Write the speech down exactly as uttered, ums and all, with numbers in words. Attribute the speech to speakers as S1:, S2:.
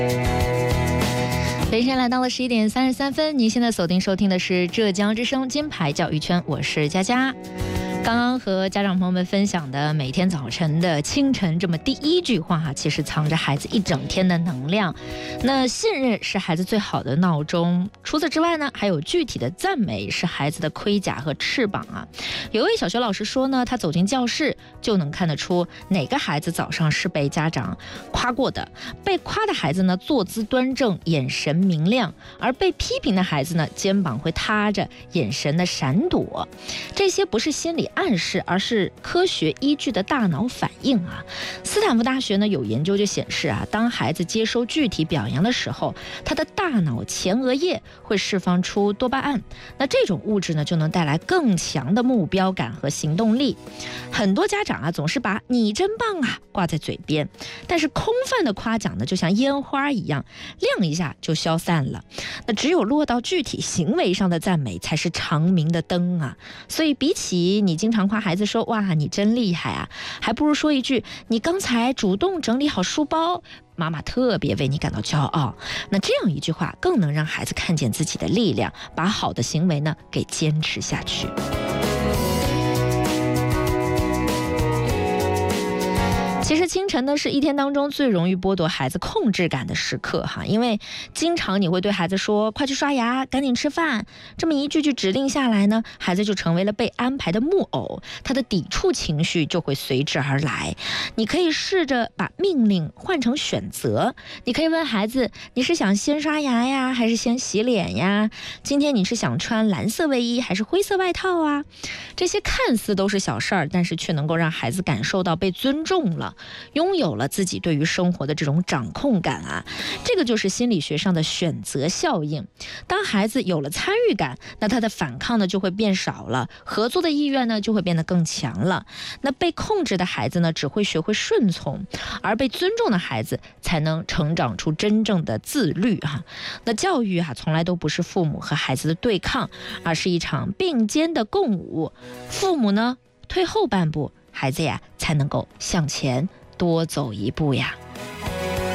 S1: 北山来到了十一点三十三分，您现在锁定收听的是浙江之声金牌教育圈，我是佳佳。刚刚和家长朋友们分享的每天早晨的清晨这么第一句话哈，其实藏着孩子一整天的能量。那信任是孩子最好的闹钟，除此之外呢，还有具体的赞美是孩子的盔甲和翅膀啊。有位小学老师说呢，他走进教室就能看得出哪个孩子早上是被家长夸过的。被夸的孩子呢，坐姿端正，眼神明亮；而被批评的孩子呢，肩膀会塌着，眼神的闪躲。这些不是心理暗示，而是科学依据的大脑反应啊。斯坦福大学呢有研究就显示啊，当孩子接收具体表扬的时候，他的大脑前额叶会释放出多巴胺，那这种物质呢就能带来更强的目标感和行动力。很多家长啊总是把你真棒啊挂在嘴边，但是空泛的夸奖呢就像烟花一样，亮一下就消散了。那只有落到具体行为上的赞美才是长明的灯啊。所以比起你经常夸孩子说哇你真厉害啊，还不如说一句你刚才主动整理好书包，妈妈特别为你感到骄傲。那这样一句话更能让孩子看见自己的力量，把好的行为呢给坚持下去。其实清晨呢是一天当中最容易剥夺孩子控制感的时刻哈，因为经常你会对孩子说快去刷牙，赶紧吃饭，这么一句句指令下来呢，孩子就成为了被安排的木偶，他的抵触情绪就会随之而来。你可以试着把命令换成选择，你可以问孩子，你是想先刷牙呀，还是先洗脸呀？今天你是想穿蓝色卫衣还是灰色外套啊？这些看似都是小事儿，但是却能够让孩子感受到被尊重了，拥有了自己对于生活的这种掌控感啊。这个就是心理学上的选择效应。当孩子有了参与感，那他的反抗呢就会变少了，合作的意愿呢就会变得更强了。那被控制的孩子呢只会学会顺从，而被尊重的孩子才能成长出真正的自律啊。那教育啊从来都不是父母和孩子的对抗，而是一场并肩的共舞。父母呢退后半步，孩子呀才能够向前多走一步呀。